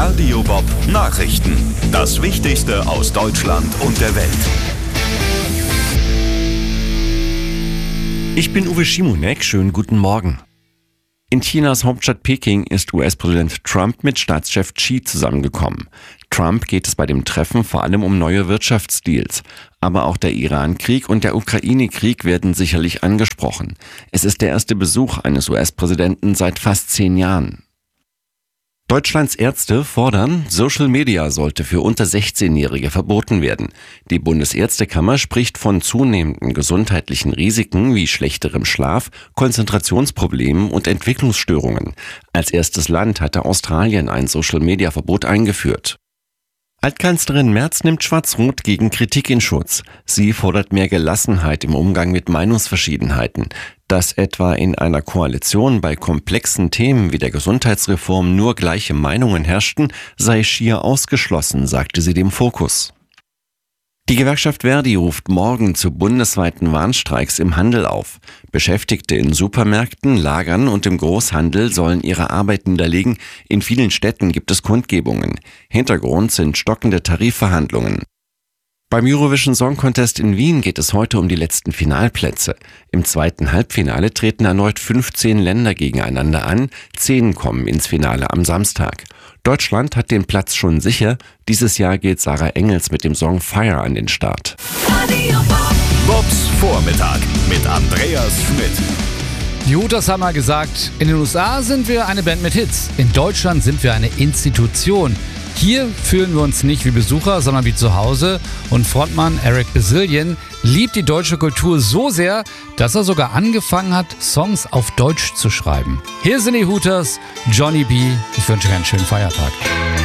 Radio Bob Nachrichten. Das Wichtigste aus Deutschland und der Welt. Ich bin Uwe Schimonek, schönen guten Morgen. In Chinas Hauptstadt Peking ist US-Präsident Trump mit Staatschef Xi zusammengekommen. Trump geht es bei dem Treffen vor allem um neue Wirtschaftsdeals. Aber auch der Iran-Krieg und der Ukraine-Krieg werden sicherlich angesprochen. Es ist der erste Besuch eines US-Präsidenten seit fast 10 Jahren. Deutschlands Ärzte fordern, Social Media sollte für unter 16-Jährige verboten werden. Die Bundesärztekammer spricht von zunehmenden gesundheitlichen Risiken wie schlechterem Schlaf, Konzentrationsproblemen und Entwicklungsstörungen. Als erstes Land hatte Australien ein Social Media Verbot eingeführt. Altkanzlerin Merz nimmt Schwarz-Rot gegen Kritik in Schutz. Sie fordert mehr Gelassenheit im Umgang mit Meinungsverschiedenheiten. Dass etwa in einer Koalition bei komplexen Themen wie der Gesundheitsreform nur gleiche Meinungen herrschten, sei schier ausgeschlossen, sagte sie dem Fokus. Die Gewerkschaft Verdi ruft morgen zu bundesweiten Warnstreiks im Handel auf. Beschäftigte in Supermärkten, Lagern und im Großhandel sollen ihre Arbeit niederlegen. In vielen Städten gibt es Kundgebungen. Hintergrund sind stockende Tarifverhandlungen. Beim Eurovision Song Contest in Wien geht es heute um die letzten Finalplätze. Im zweiten Halbfinale treten erneut 15 Länder gegeneinander an. 10 kommen ins Finale am Samstag. Deutschland hat den Platz schon sicher. Dieses Jahr geht Sarah Engels mit dem Song Fire an den Start. Bobs Vormittag mit Andreas Schmidt. Die Hooters haben mal gesagt, in den USA sind wir eine Band mit Hits. In Deutschland sind wir eine Institution. Hier fühlen wir uns nicht wie Besucher, sondern wie zu Hause. Und Frontmann Eric Bazillion liebt die deutsche Kultur so sehr, dass er sogar angefangen hat, Songs auf Deutsch zu schreiben. Hier sind die Hooters, Johnny B. Ich wünsche euch einen schönen Feiertag.